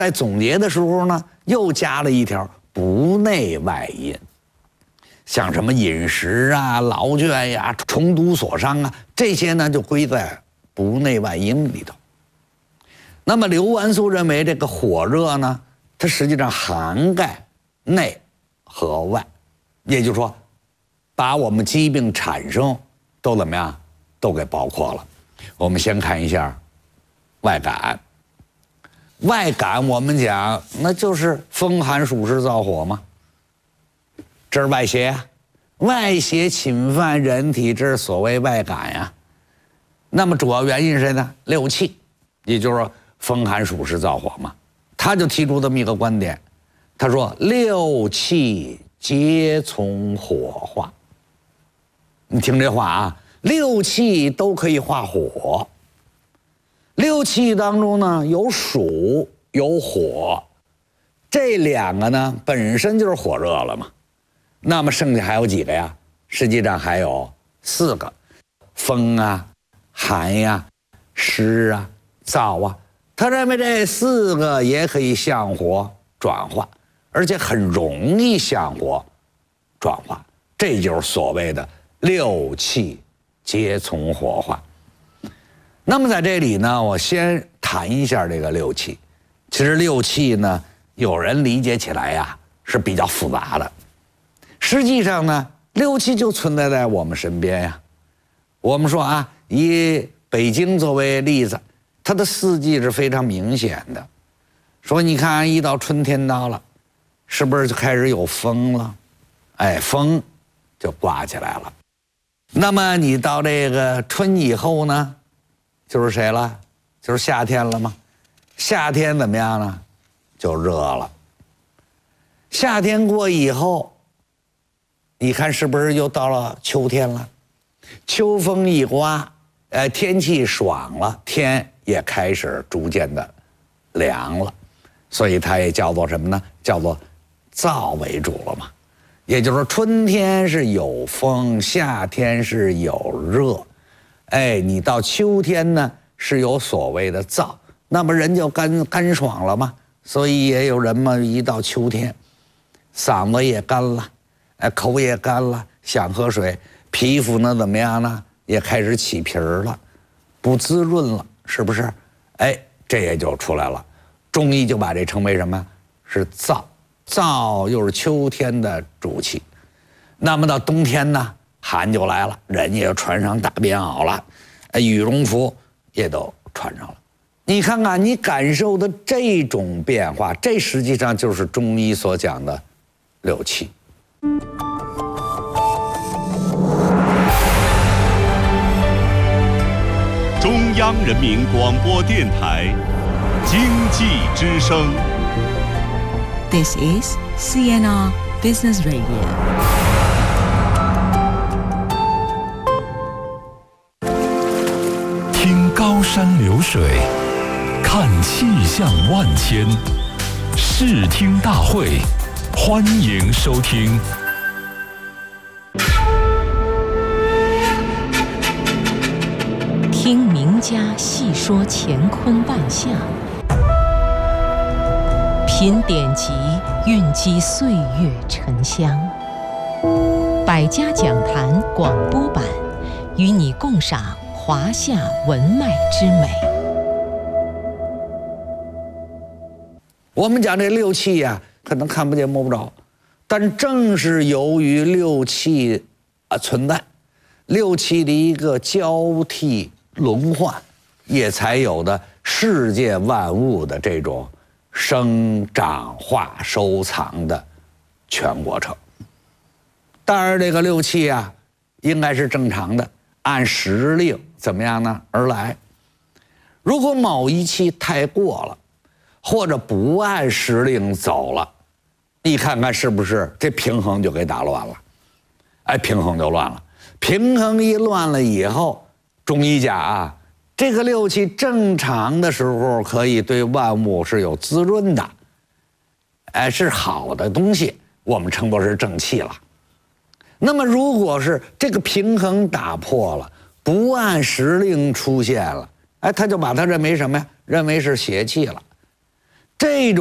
在总结的时候呢，又加了一条不内外因，像什么饮食啊、劳倦呀、重读所伤啊，这些呢就归在不内外因里头。那么刘完素认为这个火热呢，它实际上涵盖内和外，也就是说，把我们疾病产生都怎么样，都给包括了。我们先看一下外感。外感我们讲，那就是风寒暑湿燥火嘛，这是外邪呀，外邪侵犯人体，这是所谓外感呀。那么主要原因是谁呢？六气，也就是说风寒暑湿燥火嘛。他就提出这么一个观点，他说六气皆从火化。你听这话啊，六气都可以化火。六气当中呢，有暑有火，这两个呢本身就是火热了嘛。那么剩下还有几个呀？实际上还有4个，风啊、寒呀、湿啊、燥啊。他认为这4个也可以向火转化，而且很容易向火转化。这就是所谓的六气皆从火化。那么在这里呢，我先谈一下这个六气。其实六气呢，有人理解起来呀是比较复杂的。实际上呢，六气就存在在我们身边呀。我们说啊，以北京作为例子，它的四季是非常明显的。说你看，一到春天到了，是不是就开始有风了？哎，风就刮起来了。那么你到这个春以后呢？就是谁了？就是夏天了吗？夏天怎么样呢？就热了。夏天过以后，你看是不是又到了秋天了？秋风一刮，天气爽了，天也开始逐渐的凉了，所以它也叫做什么呢？叫做燥为主了嘛。也就是说，春天是有风，夏天是有热。哎，你到秋天呢是有所谓的燥，那么人就干爽了嘛，所以也有人嘛，一到秋天，嗓子也干了，口也干了，想喝水，皮肤呢怎么样呢？也开始起皮儿了，不滋润了，是不是？哎，这也就出来了。中医就把这称为什么？是燥，燥又是秋天的主气。那么到冬天呢？寒就来了，人也穿上大棉袄了，羽绒服也都穿上了。你看看，你感受的这种变化，这实际上就是中医所讲的六气。 中央人民广播电台经济之声。 This is CNR Business Radio. 听高山流水，看气象万千，视听大会，欢迎收听。 听名家细说乾坤万象，品典籍，蕴积岁月沉香。百家讲坛广播版，与你共赏华夏文脉之美。 我们讲这六气呀，可能看不见摸不着，但正是由于六气存在，六气的一个交替轮换，也才有的世界万物的这种生长化收藏的全过程。当然这个六气啊应该是正常的，按时令怎么样呢而来。如果某一气太过了，或者不按时令走了，你看看是不是这平衡就给打乱了？哎，平衡就乱了。平衡一乱了以后，中医讲啊，这个六气正常的时候可以对万物是有滋润的，哎，是好的东西，我们称作是正气了。那么如果是这个平衡打破了，不按时令出现了，哎，他就把它认为什么呀？认为是邪气了。 这种